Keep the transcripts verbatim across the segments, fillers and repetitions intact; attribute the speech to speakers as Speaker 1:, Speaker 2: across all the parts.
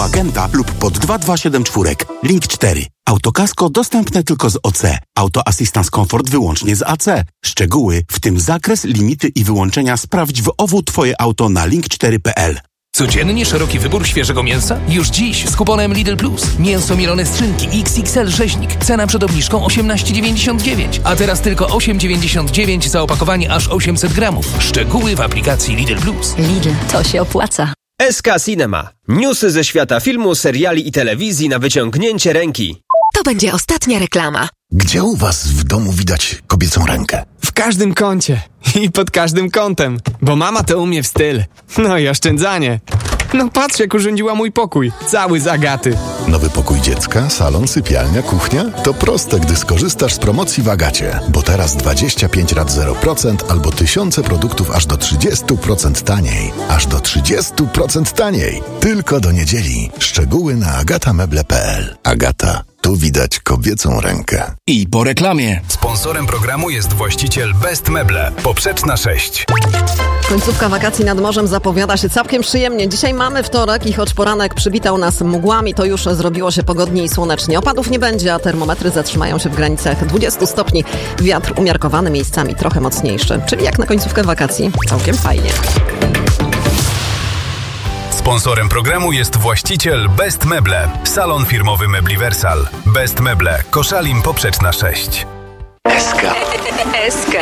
Speaker 1: u agenta lub pod dwa dwa siedem cztery. Link cztery. Autokasko dostępne tylko z O C. Auto Assistance Comfort wyłącznie z A C. Szczegóły, w tym zakres, limity i wyłączenia sprawdź w O W Twoje auto na link cztery kropka p l.
Speaker 2: Codziennie szeroki wybór świeżego mięsa? Już dziś z kuponem Lidl Plus. Mięso mielone z szynki X X L rzeźnik. Cena przed obniżką osiemnaście dziewięćdziesiąt dziewięć, a teraz tylko osiem dziewięćdziesiąt dziewięć za opakowanie aż osiemset gramów. Szczegóły w aplikacji Lidl Plus.
Speaker 3: Lidl, to się opłaca.
Speaker 4: S K Cinema. Newsy ze świata filmu, seriali i telewizji na wyciągnięcie ręki.
Speaker 3: To będzie ostatnia reklama.
Speaker 5: Gdzie u was w domu widać kobiecą rękę?
Speaker 6: W każdym kącie i pod każdym kątem, bo mama to umie w styl. No i oszczędzanie. No patrz, jak urządziła mój pokój, cały z Agaty.
Speaker 5: Nowy pokój dziecka, salon, sypialnia, kuchnia? To proste, gdy skorzystasz z promocji w Agacie. Bo teraz dwadzieścia pięć rat zero procent albo tysiące produktów aż do trzydzieści procent taniej. Aż do trzydzieści procent taniej. Tylko do niedzieli. Szczegóły na agatameble kropka p l. Agata. Tu widać kobiecą rękę.
Speaker 2: I po reklamie.
Speaker 7: Sponsorem programu jest właściciel Best Meble. Poprzeczna sześć.
Speaker 8: Końcówka wakacji nad morzem zapowiada się całkiem przyjemnie. Dzisiaj mamy wtorek i choć poranek przywitał nas mgłami, to już zrobiło się pogodnie i słonecznie. Opadów nie będzie, a termometry zatrzymają się w granicach dwudziestu stopni. Wiatr umiarkowany, miejscami trochę mocniejszy. Czyli jak na końcówkę wakacji, całkiem fajnie.
Speaker 7: Sponsorem programu jest właściciel Best Meble. Salon firmowy Mebliversal. Best Meble. Koszalin Poprzeczna sześć.
Speaker 3: S K. S K.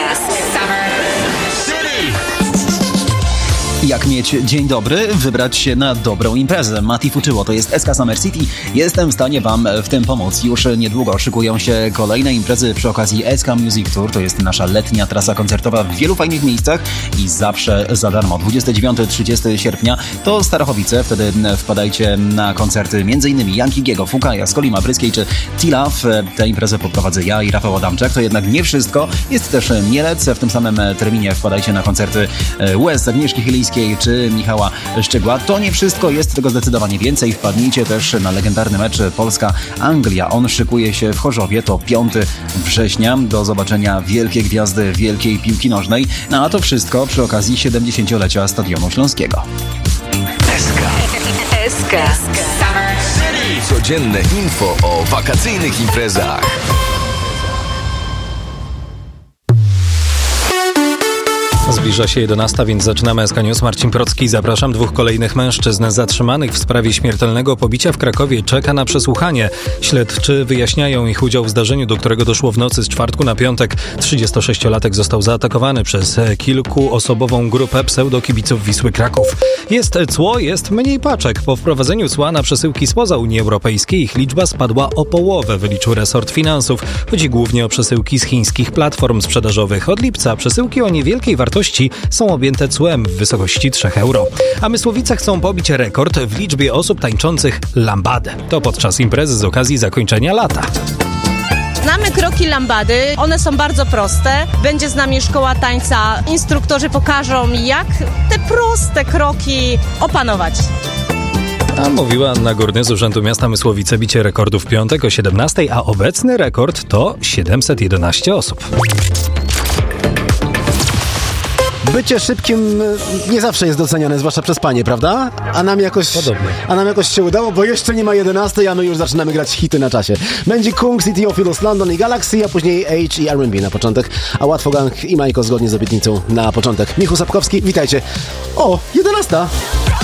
Speaker 9: Jak mieć dzień dobry? Wybrać się na dobrą imprezę. Mati uczyło, to jest S K Summer City. Jestem w stanie Wam w tym pomóc. Już niedługo szykują się kolejne imprezy przy okazji S K Music Tour. To jest nasza letnia trasa koncertowa w wielu fajnych miejscach i zawsze za darmo. dwudziestego dziewiątego do trzydziestego sierpnia to Starachowice. Wtedy wpadajcie na koncerty m.in. Jankiego, Fukaja, Skoli Mapryskiej czy T-Love. Tę imprezę poprowadzę ja i Rafał Adamczak. To jednak nie wszystko. Jest też Mielec. W tym samym terminie wpadajcie na koncerty Łez, Agnieszki Chylińskiej czy Michała Szczegła. To nie wszystko, jest tego zdecydowanie więcej. Wpadnijcie też na legendarny mecz Polska-Anglia. On szykuje się w Chorzowie, to piątego września. Do zobaczenia wielkie gwiazdy wielkiej piłki nożnej. No a to wszystko przy okazji siedemdziesięciolecia Stadionu Śląskiego.
Speaker 3: S K. S K.
Speaker 2: Codzienne info o wakacyjnych imprezach. Zbliża się jedenasta, więc zaczynamy S K News. Marcin Procki, zapraszam. Dwóch kolejnych mężczyzn zatrzymanych w sprawie śmiertelnego pobicia w Krakowie czeka na przesłuchanie. Śledczy wyjaśniają ich udział w zdarzeniu, do którego doszło w nocy z czwartku na piątek. trzydziestosześciolatek został zaatakowany przez kilkuosobową grupę pseudokibiców Wisły Kraków. Jest cło, jest mniej paczek. Po wprowadzeniu cła na przesyłki spoza Unii Europejskiej ich liczba spadła o połowę, wyliczył resort finansów. Chodzi głównie o przesyłki z chińskich platform sprzedażowych. Od lipca przesyłki o niewielkiej wartości są objęte cłem w wysokości trzech euro. A Mysłowice chcą pobić rekord w liczbie osób tańczących lambadę. To podczas imprezy z okazji zakończenia lata.
Speaker 10: Znamy kroki lambady, one są bardzo proste. Będzie z nami szkoła tańca, instruktorzy pokażą, jak te proste kroki opanować.
Speaker 2: A mówiła Anna Górny z Urzędu Miasta Mysłowice. Bicie rekordu w piątek o siedemnastej, a obecny rekord to siedemset jedenaście osób.
Speaker 11: Bycie szybkim nie zawsze jest doceniane, zwłaszcza przez panie, prawda? A nam jakoś,
Speaker 2: Podobnie.
Speaker 11: a nam jakoś się udało, bo jeszcze nie ma jedenastej, a my już zaczynamy grać hity na czasie. Będzie Kung, City of Philus, London i Galaxy, a później H i R and B na początek, a Łatwo Gang i Majko zgodnie z obietnicą na początek. Michu Sapkowski, witajcie. O, jedenasta!